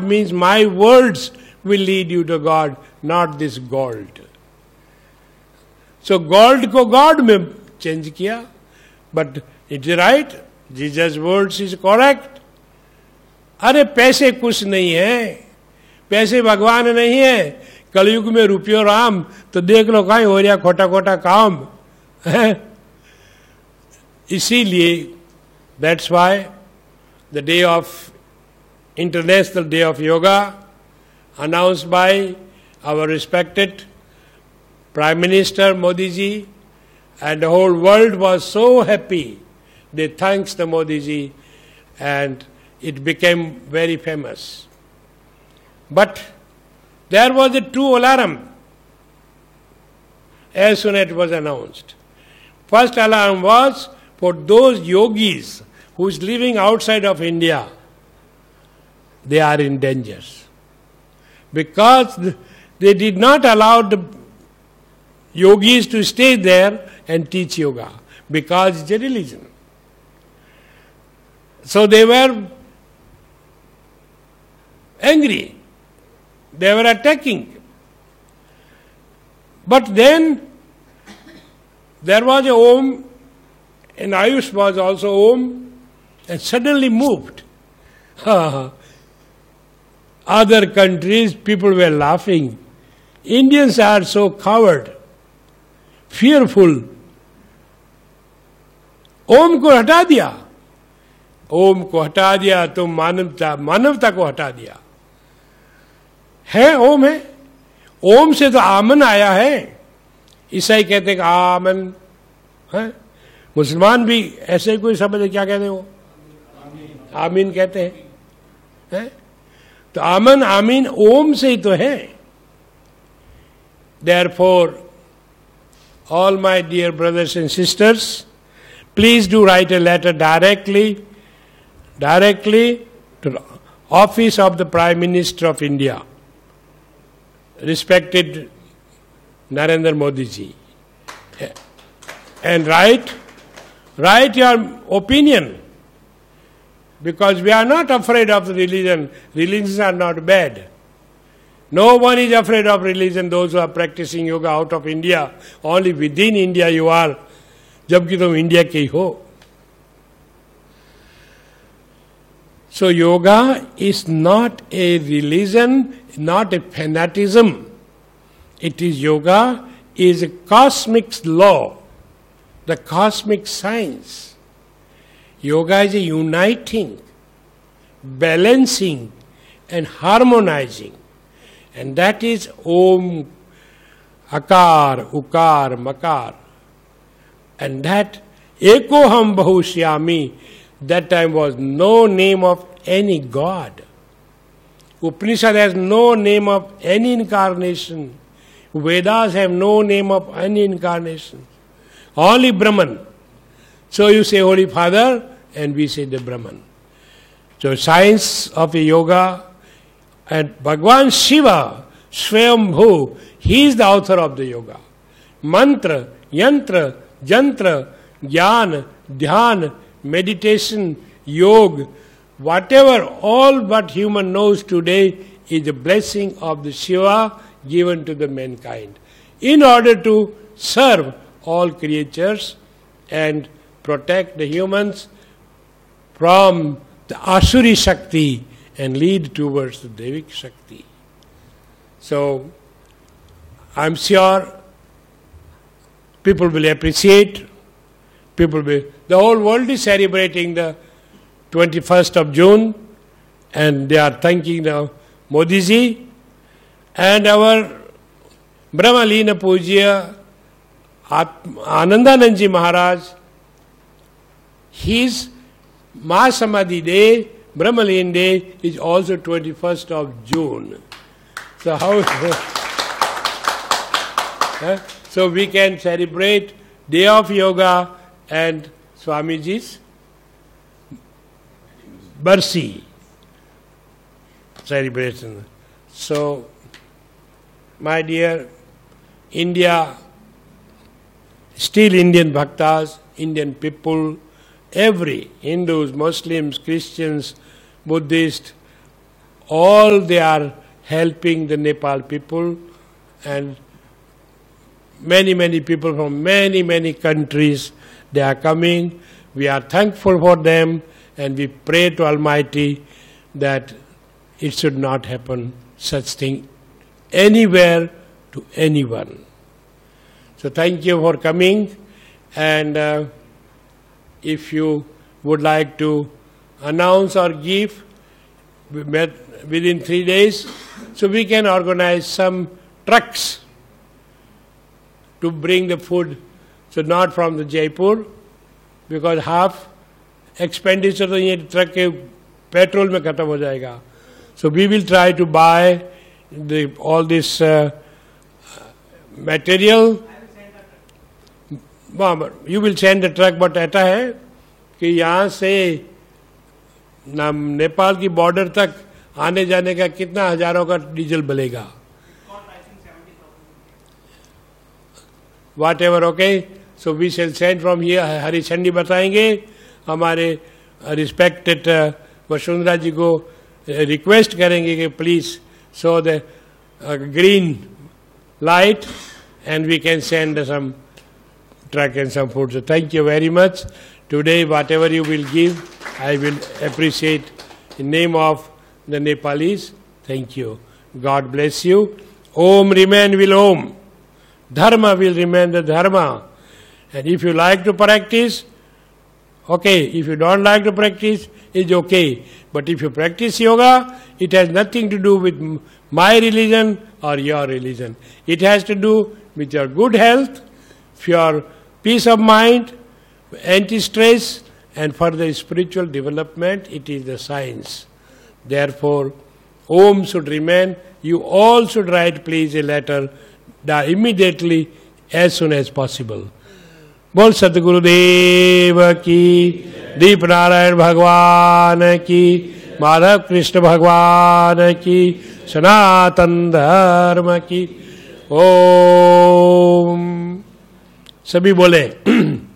God means my words will lead you to God, not this gold. So gold को God में change किया, but it's right. Jesus' words is correct. अरे पैसे कुछ नहीं है, पैसे भगवान नहीं है. कलयुग में रुपयो राम, तो देख लो कहीं हो रहा खोटा खोटा काम है. इसीलिए that's why the day of International Day of Yoga announced by our respected Prime Minister Modi ji, and the whole world was so happy. They thanked the Modi ji, and it became very famous. But there was a true alarm as soon as it was announced. First alarm was for those yogis who is living outside of India. They are in danger. Because they did not allow the yogis to stay there and teach yoga, because it's a religion. So they were angry. They were attacking. But then there was a Om, and Ayush was also Om, and suddenly moved. Other countries, people were laughing. Indians are so coward, fearful. ओम को हटा दिया, ओम को हटा दिया तो मानवता को हटा दिया. है ओम है, ओम से तो आमन आया है. ईसाई कहते हैं कि आमन है, मुसलमान भी ऐसे कोई समझे क्या कहते हैं वो, आमीन कहते हैं. तो आमन आमीन ओम से ही तो है. Therefore, all my dear brothers and sisters, please do write a letter directly to the office of the Prime Minister of India, respected Narendra Modi ji, and write your opinion, because we are not afraid of the religion. Religions are not bad. No one is afraid of religion, those who are practicing yoga out of India. Only within India you are, जबकि तुम India के ही हो. So yoga is not a religion, not a fanaticism. It is yoga is a cosmic law, the cosmic science. Yoga is a uniting, balancing and harmonizing. And that is Om, Akar, Ukar, Makar. And that Ekoham Bahushyami, that time was no name of any god. Upanishad has no name of any incarnation. Vedas have no name of any incarnation. Only Brahman. So you say Holy Father and we say the Brahman. So science of a yoga, and Bhagwan Shiva, Swayambhu, he is the author of the yoga. Mantra, yantra, jantra, jnana, dhyan, meditation, yoga, whatever, all what human knows today is the blessing of the Shiva given to the mankind in order to serve all creatures and protect the humans from the Asuri Shakti and lead towards the Devik Shakti. So, I'm sure people will appreciate, the whole world is celebrating the 21st of June, and they are thanking the Modi ji, and our Brahmalina Pujya Anandanand ji Maharaj, his Mahasamadhi day, Brahmalin day, is also 21st of June. So how? So we can celebrate Day of Yoga and Swamiji's Barsi celebration. So, my dear India, still Indian bhaktas, Indian people, every Hindus, Muslims, Christians, Buddhists, all they are helping the Nepal people, and many people from many countries, they are coming. We are thankful for them, and we pray to Almighty that it should not happen such thing anywhere to anyone. So thank you for coming, and if you would like to announce or give within 3 days, so we can organize some trucks to bring the food, so not from the Jaipur, because half expenditure तो ये truck के petrol में खत्म हो जाएगा. So we will try to buy all this material. You will send the truck, but ऐसा है कि यहाँ से नेपाल की बॉर्डर तक आने जाने का कितना हजारों का diesel बलेगा. Whatever, okay. So we shall send from here. हरीशंडी बताएंगे. हमारे रिस्पेक्टेड वसुंधरा जी को रिक्वेस्ट करेंगे कि please show the green light and we can send some truck and some food. So thank you very much. Today, whatever you will give, I will appreciate in name of the Nepalese. Thank you. God bless you. Om remain will Om. Dharma will remain the Dharma. And if you like to practice, okay. If you don't like to practice, it's okay. But if you practice yoga, it has nothing to do with my religion or your religion. It has to do with your good health, your peace of mind, anti-stress, and for the spiritual development, it is the science. Therefore, Om should remain. You all should write, please, a letter immediately, as soon as possible. बोल सतगुरुदेव की, दीप नारायण भगवान की, माधव कृष्ण भगवान की, सनातन धर्म की. ओम. सभी बोले.